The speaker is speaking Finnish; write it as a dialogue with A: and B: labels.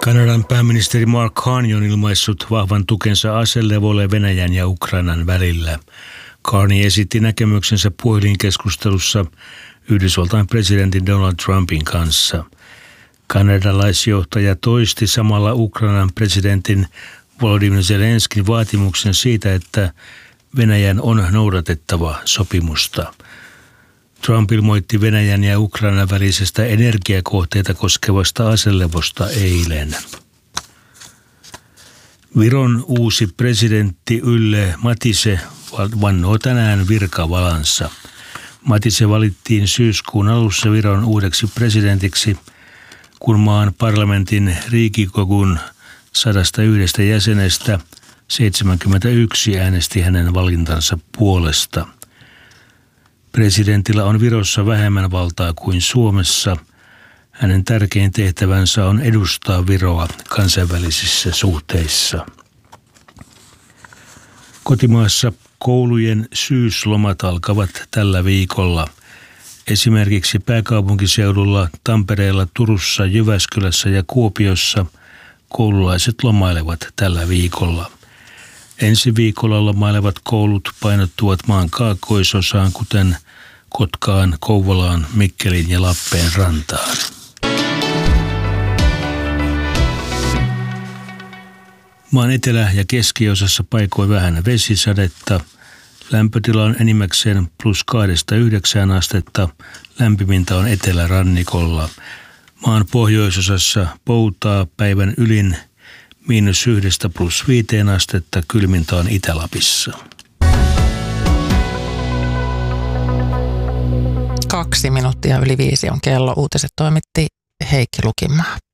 A: Kanadan pääministeri Mark Carney on ilmaissut vahvan tukensa aselevolle Venäjän ja Ukrainan välillä. Carney esitti näkemyksensä puhelinkeskustelussa Yhdysvaltain presidentin Donald Trumpin kanssa. Kanadalaisjohtaja toisti samalla Ukrainan presidentin Volodymyr Zelenskin vaatimuksen siitä, että Venäjän on noudatettava sopimusta. Trump ilmoitti Venäjän ja Ukrainan välisestä energiakohteita koskevasta aselevosta eilen. Viron uusi presidentti Yle Matise vannoo tänään virkavalansa. Matise valittiin syyskuun alussa Viron uudeksi presidentiksi, kun maan parlamentin Riigikogun 101 jäsenestä 71 äänesti hänen valintansa puolesta. Presidentillä on Virossa vähemmän valtaa kuin Suomessa. Hänen tärkein tehtävänsä on edustaa Viroa kansainvälisissä suhteissa. Kotimaassa koulujen syyslomat alkavat tällä viikolla. Esimerkiksi pääkaupunkiseudulla, Tampereella, Turussa, Jyväskylässä ja Kuopiossa koululaiset lomailevat tällä viikolla. Ensi viikolla lomailevat koulut painottuvat maan kaakkoisosaan, kuten Kotkaan, Kouvolaan, Mikkeliin ja Lappeenrantaan. Maan etelä- ja keskiosassa paikoin vähän vesisadetta. Lämpötila on enimmäkseen +2–9 astetta. Lämpimintä on etelärannikolla. Maan pohjoisosassa poutaa, päivän ylin -1 +5 astetta, kylmintä on Itä-Lapissa.
B: 2 minuuttia yli 5 on kello. Uutiset toimitti Heikki Lukimaa.